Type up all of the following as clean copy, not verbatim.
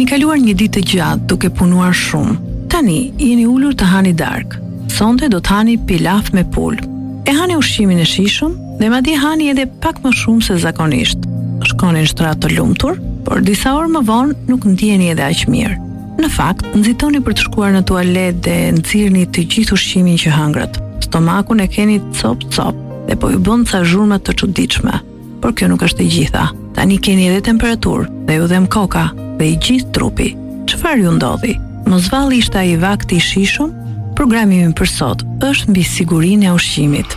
Keni kaluar një ditë të gjatë duke punuar shumë. Tani jeni ulur të hani darkë. Sonte do të hani pilaf me pul. E hani ushqimin e shijshëm dhe madje hani edhe pak më shumë se zakonisht. Shkoni në shtrat të lumtur, por disa orë më vonë nuk ndjeni edhe aq mirë. Në fakt, nxitoni për të shkuar në tualet dhe nxirrni të gjithë ushqimin që hëngrët. Stomakun e keni cop dhe po ju bën ca zhurma të çuditshme. Por kjo nuk është e gjitha. Tani keni edhe temperaturë dhe ju dhem koka dhe i gjithë trupi. Çfarë ju ndodhi? Mos valli ishte ai vakti i shijshëm? Programi im për sot është mbi sigurinë e ushqimit.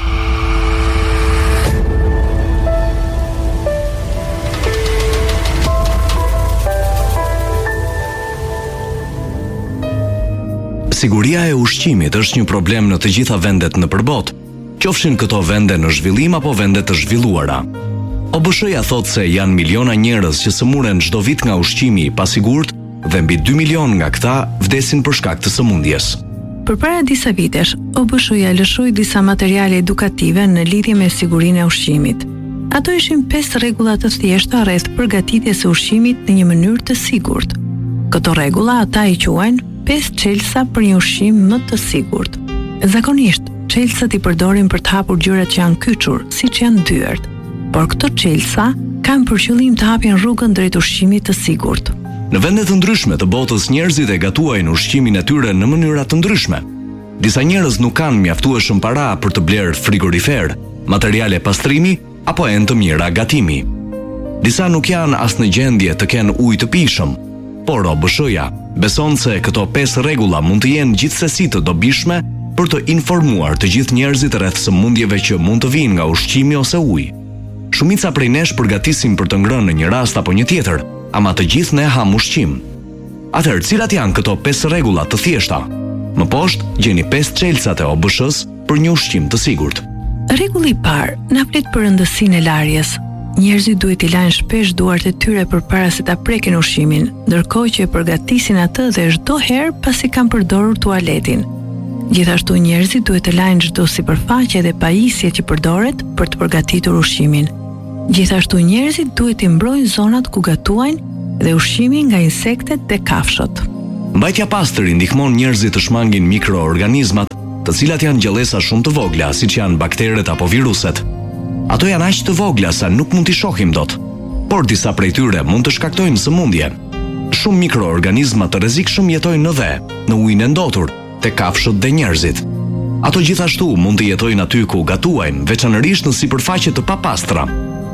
Siguria e ushqimit është një problem në të gjitha vendet në përbot, qofshin këto vende në zhvillim apo vende të zhvilluara. OBSH-ja thotë se janë miliona njerëz që sëmuren çdo vit nga ushqimi i pasigurt dhe mbi 2 milion nga këta vdesin për shkak të sëmundjes. Përpara disa vitesh, OBSH-ja lëshoi disa materiale edukative në lidhje me sigurinë e ushqimit. Ato ishin 5 rregulla të thjeshta rreth përgatitjes së ushqimit në një mënyrë të sigurt. Këto rregulla ata i quajnë 5 çelësa për një ushqim më të sigurt. Zakonisht, çelësat i përdorin për të hapur gjërat që janë kyçur, siç janë dyert. Por këto çelësa kanë për qëllim të hapin rrugën drejt ushqimit të sigurt. Në vende të ndryshme të botës njerëzit e gatuajnë ushqimin e tyre në mënyra të ndryshme. Disa njerëz nuk kanë mjaftueshëm para për të blerë frigorifer, materiale pastrimi apo enë të mira gatimi. Disa nuk janë as në gjendje të kenë ujë të pijshëm, por OBSH-ja beson se këto 5 rregulla mund të jenë gjithsesi të dobishme për të informuar të gjithë njerëzit rreth sëmundjeve që mund të vinë nga ushqimi ose uji. Shumica prej nesh përgatisim për të ngrënë në një rast apo një tjetër, ama të gjithë ne ham ushqim. Atëherë, cilat janë këto 5 rregulla të thjeshta? Më poshtë gjeni 5 çelësat e OBSH-s për një ushqim të sigurt. Rregulli i parë na flet për rëndësinë e larjes. Njerëzit duhet i lajnë shpesh duart e tyre përpara se ta prekin ushqimin, ndërkohë që e përgatisin atë dhe çdo herë pasi kanë përdorur tualetin. Gjithashtu njerëzit duhet të lajnë çdo sipërfaqe dhe pajisje që përdoret për të përgatitur ushqimin. Gjithashtu njerëzit duhet të mbrojnë zonat ku gatuajnë dhe ushqimin nga insektet dhe kafshët. Mbajtja pastër i ndihmon njerëzit të shmangin mikroorganizmat, të cilat janë gjallësa shumë të vogla, siç janë bakteret apo viruset. Ato janë aq të vogla sa nuk mund t'i shohim dot, por disa prej tyre mund të shkaktojnë sëmundje. Shumë mikroorganizma të rrezikshëm jetojnë në dhe, në ujin e ndotur, te kafshët dhe njerëzit. Ato gjithashtu mund të jetojnë aty ku gatuajnë, veçanërisht në sipërfaqe të papastra.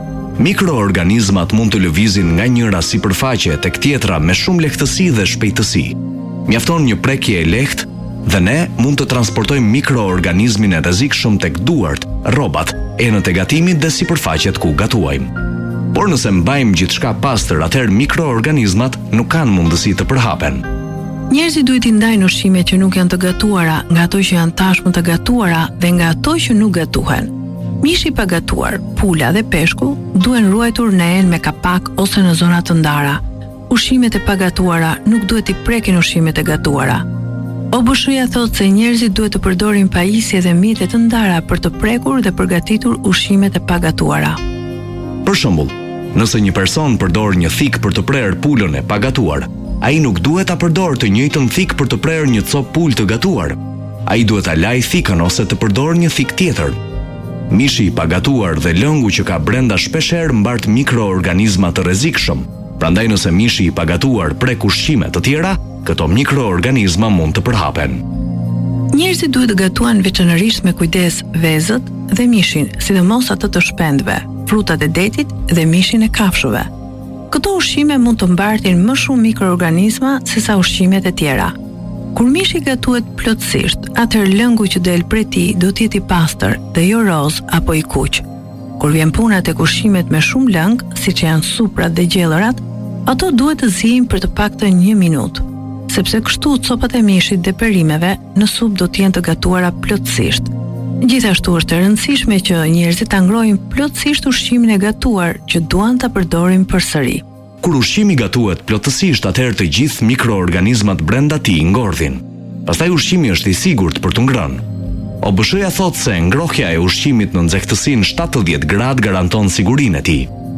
Mikroorganizmat mund të lëvizin nga njëra sipërfaqe tek tjetra me shumë lehtësi dhe shpejtësi. Mjafton një prekje e lehtë dhe ne mund të transportojmë mikroorganizmin e rrezikshëm tek duart, rrobat, enët e gatimit dhe sipërfaqet ku gatuajmë. Por nëse mbajmë gjithçka pastër, atëherë mikroorganizmat nuk kanë mundësi të përhapen. Njerëzit duhet i ndajnë ushqimet që nuk janë të gatuara nga ato që janë tashmë të gatuara dhe nga ato që nuk gatuhen. Mishi i pagatuar, pula dhe peshku duhen ruajtur në enë me kapak ose në zona të ndara. Ushqimet e pagatuara nuk duhet i prekin ushqimet e gatuara. OBSH-ja thotë se njerëzit duhet të përdorin pajisje dhe mjete të ndara për të prekur dhe përgatitur ushqimet e pagatuara. Për shembull, nëse një person përdor një thik për të prerë pulën e pagatuar, ai nuk duhet ta përdorë të njëjtën thik për të prerë një copë pulë të gatuar. Ai duhet ta lajë thikën ose të përdorë një thik tjetër. Mishi i pagatuar dhe lëngu që ka brenda shpeshherë mbart mikroorganizma të rrezikshëm. Prandaj nëse mishi i pagatuar prek ushqime të tjera, këto mikroorganizma mund të përhapen. Njerëzit duhet të gatuan veçanërisht me kujdes vezët dhe mishin, sidomos atë të shpendëve, frutat e detit dhe mishin e kafshëve. Këto ushqime mund të mbartin më shumë mikroorganizma se sa ushqimet e tjera. Kur mishi gatuhet plotësisht, atëherë lëngu që del prej tij do të jetë i pastër dhe jo roz apo i kuq. Kur vjen puna tek ushqimet me shumë lëng, siç janë suprat dhe gjellërat, ato duhet të zihen për të paktën 1 minutë, sepse kështu copat e mishit dhe perimeve në supë do të jenë të gatuara plotësisht. Gjithashtu është e rëndësishme që njerëzit ta ngrojnë plotësisht ushqimin e gatuar që duan ta përdorin përsëri. Kur ushqimi gatuhet plotësisht, atëherë të gjithë mikroorganizmat brenda tij ngordhin. Pastaj ushqimi është i sigurt për të ngrënë. OBSH-ja thotë se ngrohja e ushqimit në nxehtësinë 70 gradë garanton sigurinë e tij.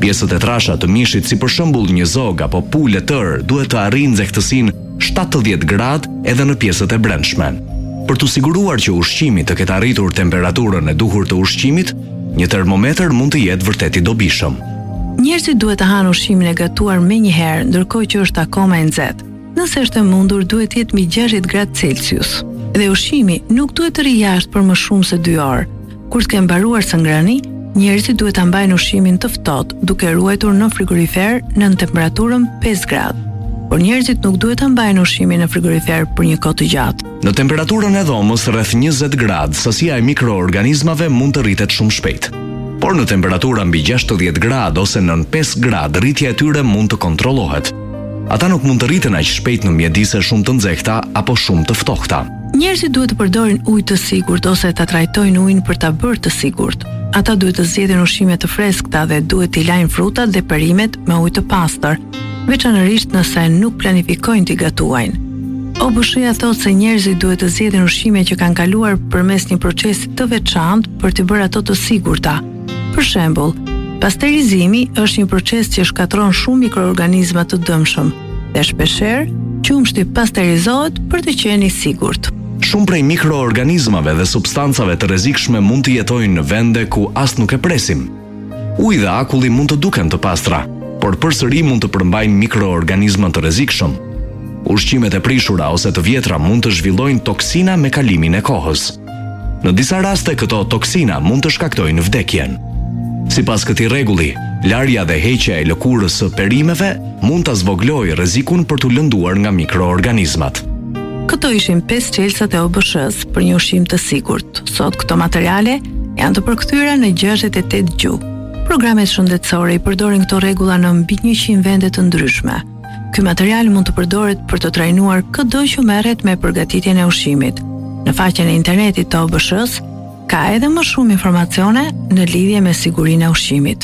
Pjesët e trasha të mishit, si për shembull një zog apo pule tërë, duhet të arrijnë nxehtësinë 70 gradë edhe në pjesët e brendshme. Për të siguruar që ushqimi të ketë arritur temperaturën e duhur të ushqimit, një termometër mund të jetë vërtet i dobishëm. Njerëzit duhet të hanë ushqimin e gatuar menjëherë, ndërkohë që është akoma e nxehtë. Nëse është e mundur, duhet të jetë mbi 60 gradë Celsius. Dhe ushqimi nuk duhet të rrijë jashtë për më shumë se 2 orë. Kur të kenë mbaruar së ngrëni, njerëzit duhet ta mbajnë ushqimin të ftohtë, duke ruajtur në frigorifer në temperaturën 5 gradë. Por njerëzit nuk duhet ta mbajnë ushqimin në frigorifer për një kohë të gjatë. Në temperaturën e dhomës rreth 20 gradë, sasia e mikroorganizmave mund të rritet shumë shpejt. Por në temperatura mbi 60 gradë ose nën 5 gradë, rritja e tyre mund të kontrollohet. Ata nuk mund të rriten aq shpejt në mjedise shumë të nxehta apo shumë të ftohta. Njerëzit duhet të përdorin ujë të sigurt ose ta trajtojnë ujin për ta bërë të sigurt. Ata duhet të zgjedhin ushqime të freskëta dhe duhet t'i lajnë frutat dhe perimet me ujë të pastër, veçanërisht nëse nuk planifikojnë t'i gatuajnë. OBSH-ja thotë se njerëzit duhet të zgjedhin ushqime që kanë kaluar përmes një procesi të veçantë për t'i bërë ato të sigurta. Për shembull, pasterizimi është një proces që shkatërron shumë mikroorganizma të dëmshëm dhe shpeshherë qumshti pasterizohet për të qenë i sigurt. Shumë prej mikroorganizmave dhe substancave të rrezikshme mund të jetojnë në vende ku as nuk e presim. Uji dhe akulli mund të duken të pastra, por përsëri mund të përmbajnë mikroorganizma të rrezikshëm. Ushqimet e prishura ose të vjetra mund të zhvillojnë toksina me kalimin e kohës. Në disa raste këto toksina mund të shkaktojnë vdekjen. Sipas këtij rregulli, larja dhe heqja e lëkurës së perimeve mund ta zvoglojë rrezikun për t'u lënduar nga mikroorganizmat. Këto ishin 5 çelësat e OBSH-s për një ushqim të sigurt. Sot këto materiale janë të përkthyer në 68 gjuhë. Programet shëndetësore i përdorin këto rregulla në mbi 100 vende të ndryshme. Ky material mund të përdoret për të trajnuar çdo që merret me përgatitjen e ushqimit. Në faqen e internetit të OBSH-s ka edhe më shumë informacione në lidhje me sigurinë e ushqimit.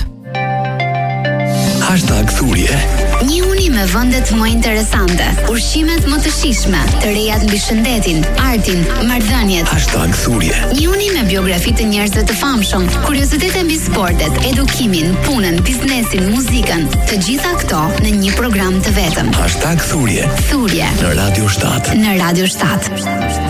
#thurje. Një uni me vendet më interesante, ushqimet më të shijshme, të rejat mbi shëndetin, artin, marrëdhëniet. #thurje. Një uni me biografi të njerëzve të famshëm, kuriozitete mbi sportet, edukimin, punën, biznesin, muzikën, të gjitha këto në një program të vetëm. #thurje. Thurje Në Radio 7. Në Radio 7.